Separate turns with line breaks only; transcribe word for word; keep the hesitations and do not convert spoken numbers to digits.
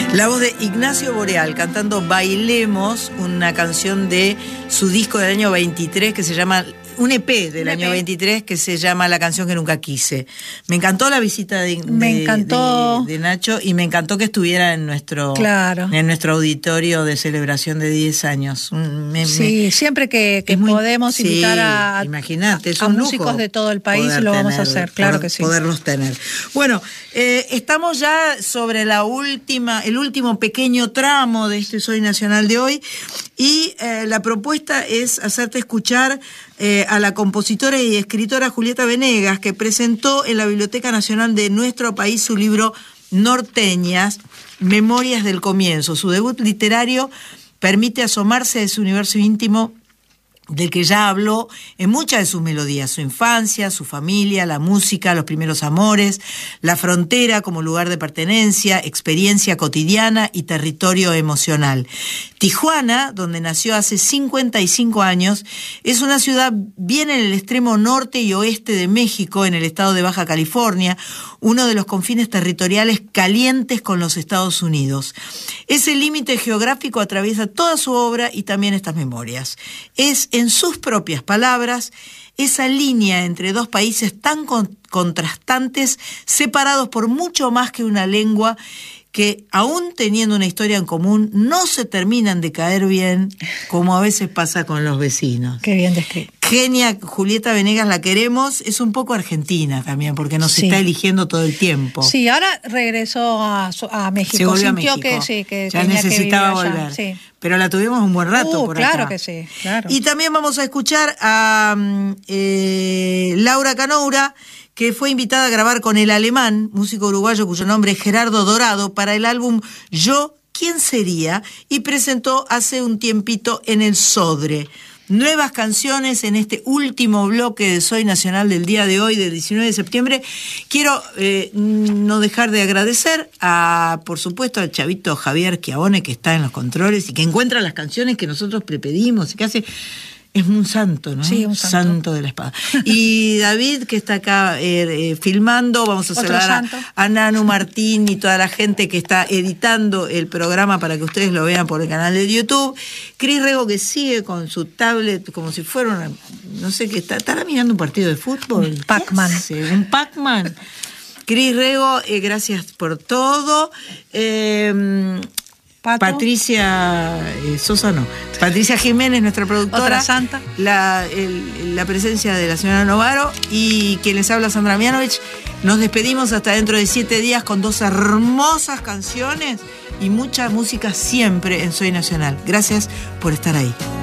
La voz de Ignacio Boreal cantando Bailemos, una canción de su disco del año veintitrés que se llama... Un E P del año veintitrés que se llama La canción que nunca quise. Me encantó la visita de, de,
me encantó.
de, de Nacho y me encantó que estuviera en nuestro,
claro.
en nuestro auditorio de celebración de diez años. Me,
sí, me, siempre que, que muy, podemos invitar sí, a,
imagínate, es
a
un
músicos
lujo
de todo el país lo vamos
tener,
a hacer, claro
poder,
que sí.
Poderlos tener. Bueno, eh, estamos ya sobre la última, el último pequeño tramo de este Soy Nacional de hoy y eh, la propuesta es hacerte escuchar Eh, a la compositora y escritora Julieta Venegas, que presentó en la Biblioteca Nacional de nuestro país su libro Norteñas, Memorias del Comienzo. Su debut literario permite asomarse a ese universo íntimo del que ya habló en muchas de sus melodías, su infancia, su familia, la música, los primeros amores, la frontera como lugar de pertenencia, experiencia cotidiana y territorio emocional. Tijuana, donde nació hace cincuenta y cinco años, es una ciudad bien en el extremo norte y oeste de México, en el estado de Baja California, uno de los confines territoriales calientes con los Estados Unidos. Ese límite geográfico atraviesa toda su obra y también estas memorias. Es, en sus propias palabras, esa línea entre dos países tan con- contrastantes, separados por mucho más que una lengua, que aún teniendo una historia en común, no se terminan de caer bien, como a veces pasa con los vecinos.
Qué bien descrito.
Genia, Julieta Venegas, la queremos, es un poco argentina también, porque nos
sí.
está eligiendo todo el tiempo.
Sí, ahora regresó a, a México.
Se volvió
Sintió
a México.
que sí, que
ya
tenía
necesitaba
que
volver.
Sí.
Pero la tuvimos un buen rato
uh,
por
claro
acá.
que sí, claro.
Y también vamos a escuchar a eh, Laura Canoura, que fue invitada a grabar con el alemán, músico uruguayo cuyo nombre es Gerardo Dorado, para el álbum Yo, ¿quién sería? Y presentó hace un tiempito en el Sodre. Nuevas canciones en este último bloque de Soy Nacional del día de hoy, del diecinueve de septiembre. Quiero eh, no dejar de agradecer a, por supuesto, al chavito Javier Schiavone, que está en los controles y que encuentra las canciones que nosotros le pedimos y que hace... Es un santo, ¿no?
Sí, un santo.
Santo de la espada. Y David, que está acá eh, eh, filmando, vamos a saludar a, a Nanu Martín y toda la gente que está editando el programa para que ustedes lo vean por el canal de YouTube. Cris Rego, que sigue con su tablet como si fuera una... No sé qué, está, ¿estará mirando un partido de fútbol?
Un Pac-Man.
Un Pac-Man. Cris Rego, eh, gracias por todo. Eh...
Pato.
Patricia eh, Sosa no, Patricia Jiménez, nuestra productora.
Otra santa.
La, el, la presencia de la señora Novaro y quien les habla, Sandra Mianovich. Nos despedimos hasta dentro de siete días con dos hermosas canciones y mucha música siempre en Soy Nacional. Gracias por estar ahí.